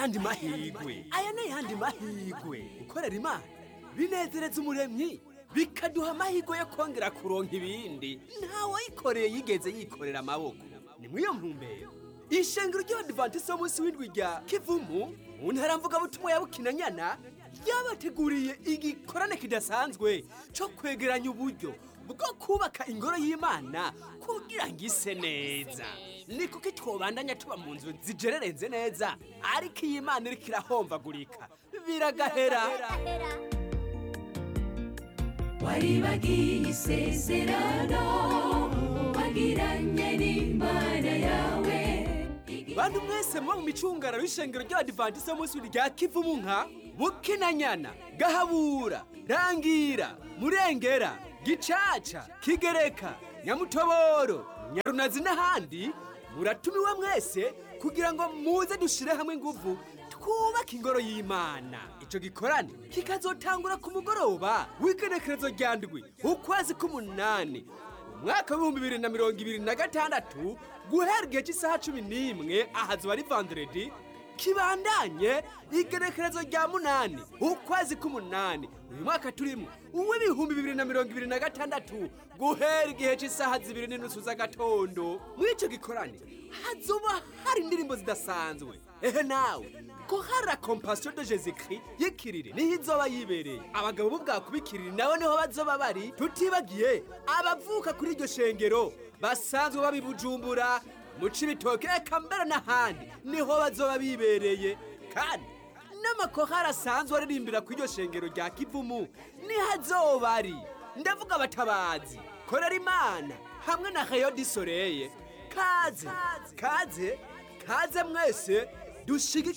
n'ayandi mahigwe, aya n'ayandi mahigwe. Gukorera Imana binezereza umuremyi, bikaduha amahigwe yo kongera kuronka ibindi ntawayikoreye yigeze yikorera amaboko. Ni mw'iyo ntumbero ishengero ry'Abadivantiste b'umunsi w'indwi rya Kivumu mu ntara mvugabutumwa ya Bukinanyana ryabateguriye igikorane kidasanzwe cyo kwegeranya uburyo bwo kubaka ingoro y'Imana kugira ngo ise neza. Ni kuki twobandanya tuba mu nzu zijererenze neza ariko iyi Imana iriko irahomvagurika biragahera. Waribagiye isezerano wagiranye n'Imana yawe. Bantu mwese muba mu micungararo y'ishengero ry'Abadivantiste b'umunsi rya Kivumu nka Bukinanyana, Gahabura, Rangira, Murengera, Gicaca, Kigereka, Nyamutoboro, Nyarunazi n'ahandi, muratumiwe mwese kugira ngo muze dushire hamwe inguvu twubaka ingoro y'Imana. Ico gikorane kikazotangura ku mugoroba w'igenekerezo rya ndwi ukwezi k'umunani umwaka w'2026 guhera igihe cy'isaha 11 ahazoba ari vendredi, kibandanye igenekerezo rya munani ukwezi k'umunani uyu mwaka turimo uw'2026 guhera igihe cy'isaha 2:30 z'agatondo. Muri ico gikorane hazoba hari indirimbo zidasanzwe. Ehe nawe ko hari compassion de Jésus-Christ y'ikiriri niho izoba yibereye. Abagabo b'ubwakubikiriri nabo niho bazoba bari, tutibagiye abavuka kuri iryo shengero basanzwe babibujumbura mu Cibitoke eka mbere n'ahandi niho bazoba bibereye. Kandi n'amakorali asanzwe aririmbira ku iryo shengero rya Kivumu niho azoba ari. Ndavuga Abatabazi, Korera Imana hamwe na Rayon du Soleil. Kaze mwese dushigikire